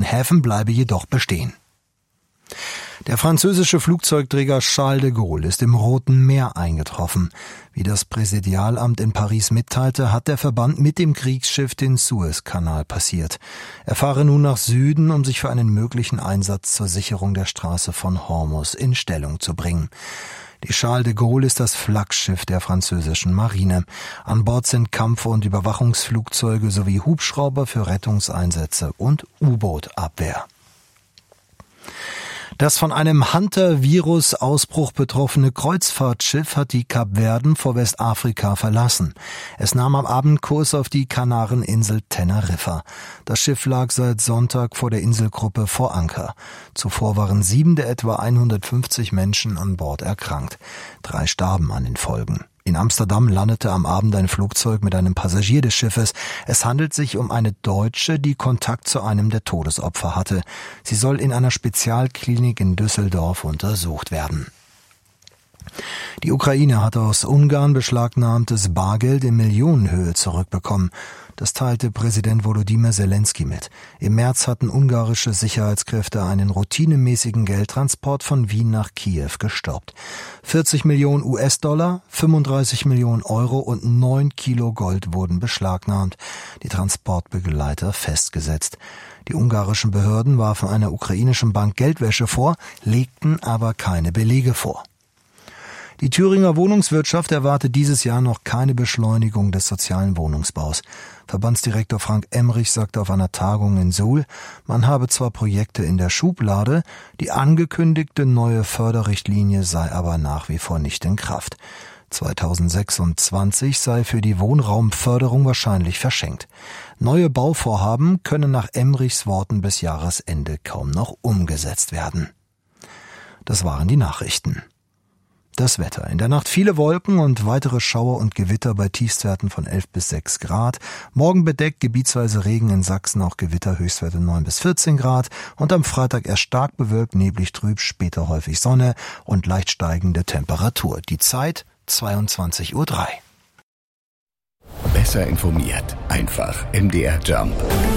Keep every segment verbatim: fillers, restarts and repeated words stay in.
Häfen bleibe jedoch bestehen. Der französische Flugzeugträger Charles de Gaulle ist im Roten Meer eingetroffen. Wie das Präsidialamt in Paris mitteilte, hat der Verband mit dem Kriegsschiff den Suezkanal passiert. Er fahre nun nach Süden, um sich für einen möglichen Einsatz zur Sicherung der Straße von Hormuz in Stellung zu bringen. Die Charles de Gaulle ist das Flaggschiff der französischen Marine. An Bord sind Kampf- und Überwachungsflugzeuge sowie Hubschrauber für Rettungseinsätze und U-Boot-Abwehr. Das von einem Hunter-Virus-Ausbruch betroffene Kreuzfahrtschiff hat die Kapverden vor Westafrika verlassen. Es nahm am Abend Kurs auf die Kanareninsel Teneriffa. Das Schiff lag seit Sonntag vor der Inselgruppe vor Anker. Zuvor waren sieben der etwa hundertfünfzig Menschen an Bord erkrankt. Drei starben an den Folgen. In Amsterdam landete am Abend ein Flugzeug mit einem Passagier des Schiffes. Es handelt sich um eine Deutsche, die Kontakt zu einem der Todesopfer hatte. Sie soll in einer Spezialklinik in Düsseldorf untersucht werden. Die Ukraine hat aus Ungarn beschlagnahmtes Bargeld in Millionenhöhe zurückbekommen. Das teilte Präsident Volodymyr Zelensky mit. Im März hatten ungarische Sicherheitskräfte einen routinemäßigen Geldtransport von Wien nach Kiew gestoppt. vierzig Millionen U S-Dollar, fünfunddreißig Millionen Euro und neun Kilo Gold wurden beschlagnahmt. Die Transportbegleiter festgesetzt. Die ungarischen Behörden warfen einer ukrainischen Bank Geldwäsche vor, legten aber keine Belege vor. Die Thüringer Wohnungswirtschaft erwartet dieses Jahr noch keine Beschleunigung des sozialen Wohnungsbaus. Verbandsdirektor Frank Emrich sagte auf einer Tagung in Suhl, man habe zwar Projekte in der Schublade, die angekündigte neue Förderrichtlinie sei aber nach wie vor nicht in Kraft. zweitausendsechsundzwanzig sei für die Wohnraumförderung wahrscheinlich verschenkt. Neue Bauvorhaben können nach Emrichs Worten bis Jahresende kaum noch umgesetzt werden. Das waren die Nachrichten. Das Wetter. In der Nacht viele Wolken und weitere Schauer und Gewitter bei Tiefstwerten von elf bis sechs Grad. Morgen bedeckt, gebietsweise Regen in Sachsen, auch Gewitter, Höchstwerte neun bis vierzehn Grad. Und am Freitag erst stark bewölkt, neblig trüb, später häufig Sonne und leicht steigende Temperatur. Die Zeit zweiundzwanzig Uhr drei. Besser informiert. Einfach M D R Jump.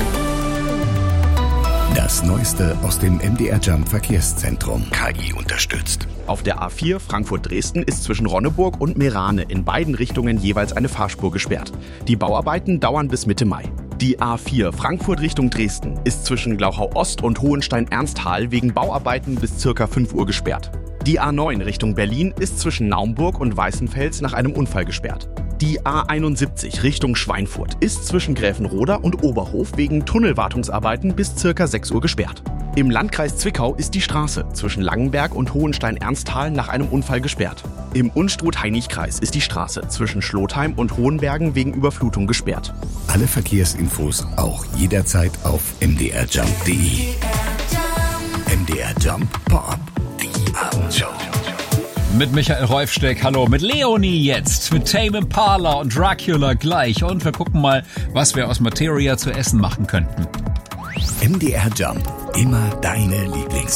Das Neueste aus dem M D R Jump Verkehrszentrum. K I unterstützt. Auf der A vier Frankfurt-Dresden ist zwischen Ronneburg und Meerane in beiden Richtungen jeweils eine Fahrspur gesperrt. Die Bauarbeiten dauern bis Mitte Mai. Die A vier Frankfurt Richtung Dresden ist zwischen Glauchau-Ost und Hohenstein-Ernsthal wegen Bauarbeiten bis circa fünf Uhr gesperrt. Die A neun Richtung Berlin ist zwischen Naumburg und Weißenfels nach einem Unfall gesperrt. Die A einundsiebzig Richtung Schweinfurt ist zwischen Gräfenroda und Oberhof wegen Tunnelwartungsarbeiten bis circa sechs Uhr gesperrt. Im Landkreis Zwickau ist die Straße zwischen Langenberg und Hohenstein-Ernsthal nach einem Unfall gesperrt. Im Unstrut-Heinig-Kreis ist die Straße zwischen Schlotheim und Hohenbergen wegen Überflutung gesperrt. Alle Verkehrsinfos auch jederzeit auf m d r jump punkt d e. M D R Jump Pop, die Abendshow. Mit Michael Reufsteck, hallo, mit Leonie jetzt, mit Tame Impala und Dracula gleich. Und wir gucken mal, was wir aus Materia zu essen machen könnten. M D R Jump, immer deine Lieblings